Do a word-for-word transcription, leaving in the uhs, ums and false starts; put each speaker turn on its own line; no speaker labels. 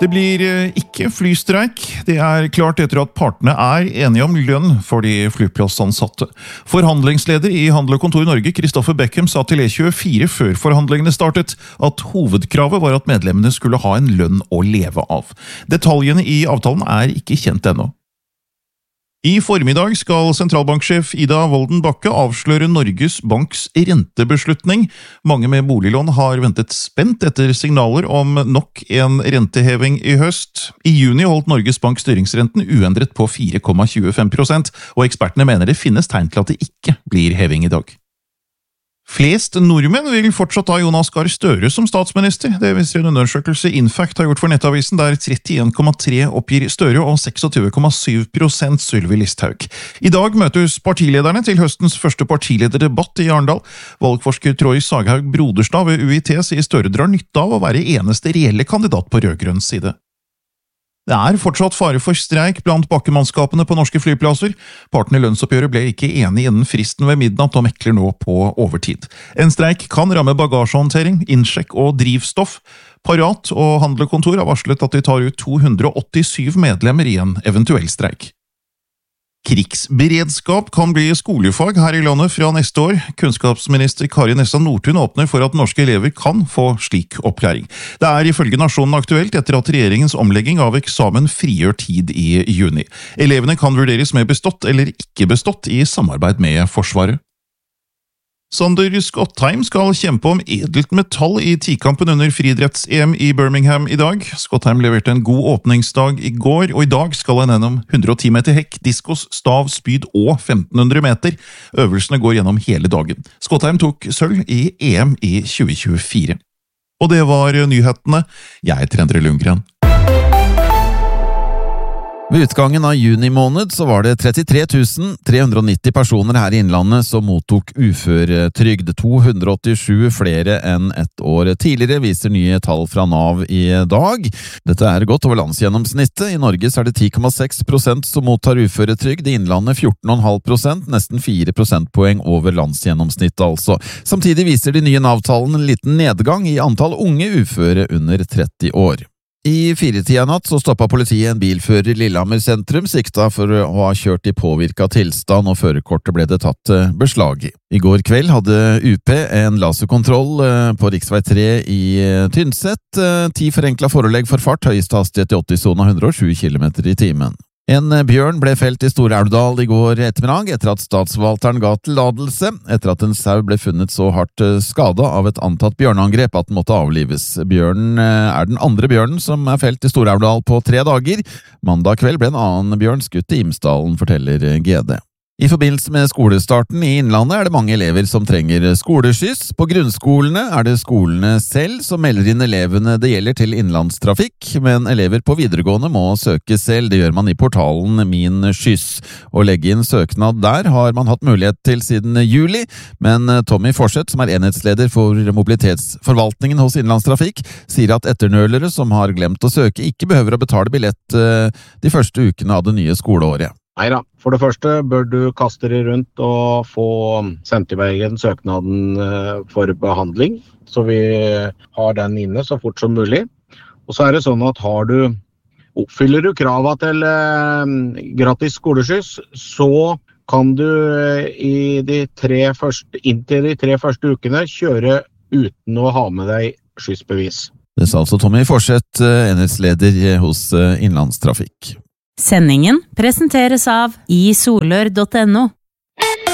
Det blir ikke flystreik. Det er klart etter at partene er enige om lønn for de flyplassansatte. Forhandlingsleder i Handel og Kontor Norge, Kristoffer Beckham, sa til E tjuefire før forhandlingene startet at hovedkravet var at medlemmene skulle ha en lønn å leve av. Detaljene i avtalen er ikke kjent ennå. I formiddag skal sentralbanksjef Ida Wolden Bakke avsløre Norges Banks rentebeslutning. Mange med boliglån har ventet spent etter signaler om nok en renteheving i høst. I juni holdt Norges Bank styringsrenten uendret på fire komma tjuefem prosent, og ekspertene mener det finnes tegn til at det ikke blir heving i dag. Flest nordmenn vil fortsatt ha Jonas Gahr Støre som statsminister. Det viser en undersøkelse Infact har gjort for Nettavisen, der trettien komma tre oppgir Støre og tjueseks komma syv prosent Sylvi Listhaug. I dag møtes partilederne til høstens første partilederdebatt i Arendal. Valgforsker Troy Saghaug Broderstad ved U I T sier Støre drar nytte av å være eneste reelle kandidat på rød-grønn side. Det er fortsatt fare for streik blant bakkemannskapene på norske flyplasser. Partene i lønnsoppgjøret ble ikke enige innen fristen ved midnatt og mekler nå på overtid. En streik kan ramme bagasjehåndtering, innsjekk og drivstoff. Parat og Handel og Kontor har varslet at de tar ut to hundre og åttisyv medlemmer i en eventuell streik. Krigsberedskap kan bli skolefag her i landet fra neste år. Kunnskapsminister Kari Nessa Nordtun åpner for at norske elever kan få slik opplæring. Det er ifølge Nasjonen aktuelt etter at regjeringens omlegging av eksamen frigjør tid i juni. Elevene kan vurderes med bestått eller ikke bestått i samarbeid med Forsvaret. Sander Skottheim skal kjempe om edelt metall i tikampen under friidretts-E M i Birmingham i dag. Skottheim leverte en god åpningsdag i går, og i dag skal han gjennom hundre og ti meter hekk, diskos, stav, spyd og femten hundre meter. Øvelsene går gjennom hele dagen. Skottheim tok sølv i E M i tjue tjuefire. Og det var nyhetene. Jeg heter Endre Lundgren.
Ved utgangen av juni måned så var det trettitre tusen tre hundre og nitti personer her i Innlandet som mottok uføretrygd, to hundre og åttisju flere enn et år tidligere, viser nye tall fra Nav i dag. Dette er godt over landsgjennomsnittet. I Norge så er det ti komma seks prosent som mottar uføretrygd, i Innlandet fjorten komma fem prosent, nesten fire prosentpoeng over landsgjennomsnittet altså. Samtidig viser de nye Nav-tallene en liten nedgang i antall unge uføre under tretti år. I firetida natt så stoppet politiet en bilfører i Lillehammer sentrum, sikta for å ha kjørt i påvirket tilstand, og førerkortet ble det tatt beslag i. I går kveld hadde U P en laserkontroll på riksvei tre i Tynset. Ti forenkla forelegg for fart, høyeste hastighet i åtti-sona, hundre og sju kilometer i timen. En bjørn ble felt i Stor-Aurdal i går ettermiddag etter at statsforvalteren ga tillatelse, etter at en sau ble funnet så hardt skadet av et antatt bjørneangrep at den måtte avlives. Bjørnen er den andre bjørnen som er felt i Stor-Aurdal på tre dager. Mandag kveld ble en annen bjørn skutt i Imsdalen, forteller G D. I forbindelse med skolestarten i Innlandet er det mange elever som trenger skoleskyss. På grunnskolene er det skolene selv som melder inn elevene det gjelder til innlandstrafikk, men elever på videregående må søke selv. Det gjør man i portalen Min Skyss. Å legge inn søknad der har man hatt mulighet til siden juli, men Tommy Forseth, som er enhetsleder for mobilitetsforvaltningen hos Innlandstrafikk, sier at etternølere som har glemt å søke ikke behøver å betale billett de første ukene av det nye skoleåret.
Neida, for det første bør du kaste deg rundt og få sendt i veien søknaden for behandling, så vi har den inne så fort som mulig. Og så er det sånn at har du, oppfyller du kravet til eh, gratis skoleskyss, så kan du i de tre første, inntil de tre første ukene kjøre uten å ha med deg skyssbevis.
Det sa altså Tommy Forseth, enhetsleder hos Innlandstrafikk.
Sendingen presenteres av i solør punktum no.